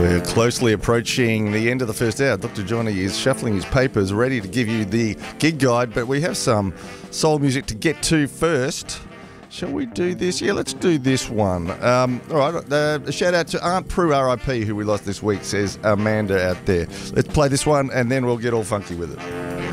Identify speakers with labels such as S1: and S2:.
S1: We're closely approaching the end of the first hour. Dr. Johnny is shuffling his papers, ready to give you the gig guide, but we have some soul music to get to first. Shall we do this? Yeah, let's do this one. All right, a shout out to Aunt Prue RIP, who we lost this week, says Amanda out there. Let's play this one and then we'll get all funky with it.